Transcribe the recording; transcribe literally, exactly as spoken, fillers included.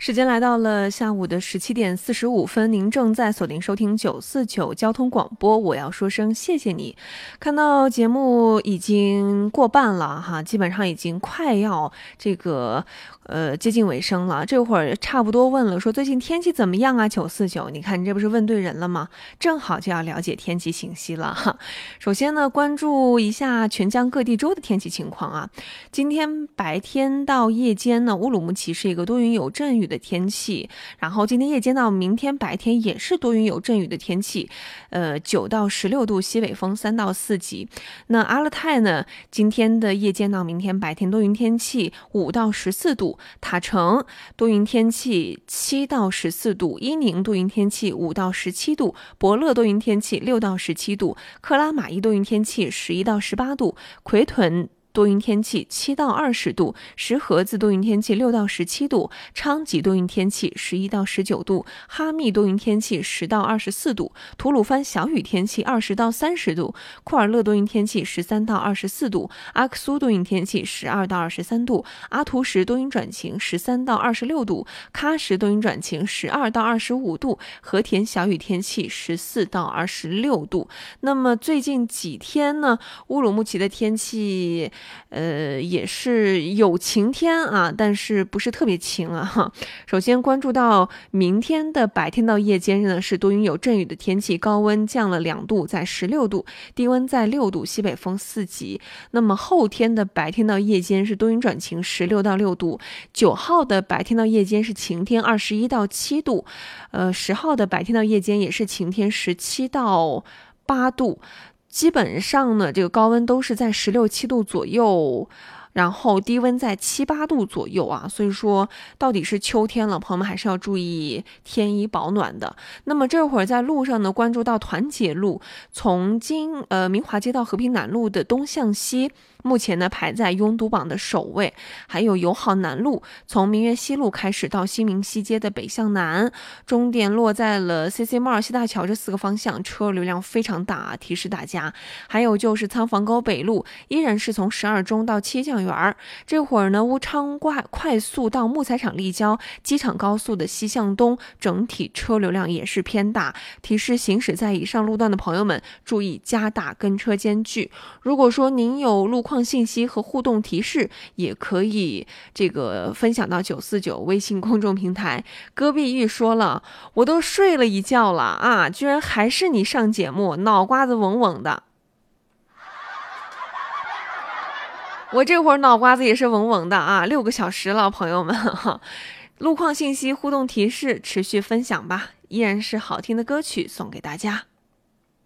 时间来到了下午的十七点四十五分，您正在锁定收听九四九交通广播，我要说声谢谢你。看到节目已经过半了哈，基本上已经快要这个呃接近尾声了。这会儿差不多问了，说最近天气怎么样啊？九四九，你看你这不是问对人了吗？正好就要了解天气信息了哈。首先呢，关注一下全江各地州的天气情况啊。今天白天到夜间呢，乌鲁木齐是一个多云有阵雨的天气，然后今天夜间到明天白天也是多云有阵雨的天气，呃，九到十六度，西北风三到四级。那阿勒泰呢，今天的夜间到明天白天多云天气，五到十四度；塔城多云天气，七到十四度；伊宁多云天气，五到十七度；博乐多云天气，六到十七度；克拉玛依多云天气，十一到十八度；奎屯多云天气七到二十度，石河子多云天气六到十七度，昌吉多云天气十一到十九度，哈密多云天气十到二十四度，吐鲁番小雨天气二十到三十度，库尔勒多云天气十三到二十四度，阿克苏多云天气十二到二十三度，阿图什多云转晴十三到二十六度，喀什多云转晴十二到二十五度，和田小雨天气十四到二十六度。那么最近几天呢，乌鲁木齐的天气呃，也是有晴天啊，但是不是特别晴啊哈。首先关注到明天的白天到夜间呢，是多云有阵雨的天气，高温降了两度，在十六度，低温在六度，西北风四级。那么后天的白天到夜间是多云转晴，十六到六度。九号的白天到夜间是晴天，二十一到七度。呃，十号的白天到夜间也是晴天，十七到八度。基本上呢，这个高温都是在十六七度左右，然后低温在七八度左右啊，所以说到底是秋天了，朋友们还是要注意添衣保暖的。那么这会儿在路上呢，关注到团结路，从经呃明华街到和平南路的东向西，目前呢排在拥堵榜的首位。还有友好南路，从明月西路开始到新民西街的北向南，终点落在了 C C Mall 西大桥这四个方向，车流量非常大，提示大家。还有就是仓房沟北路，依然是从十二中到七酱园，这会儿呢乌昌快快速到木材厂立交，机场高速的西向东，整体车流量也是偏大，提示行驶在以上路段的朋友们注意加大跟车间距。如果说您有路况信息和互动提示，也可以这个分享到九四九微信公众平台。戈壁玉说了，我都睡了一觉了啊，居然还是你上节目，脑瓜子嗡嗡的。我这会儿脑瓜子也是嗡嗡的啊，六个小时了，朋友们哈。路况信息、互动提示持续分享吧，依然是好听的歌曲送给大家。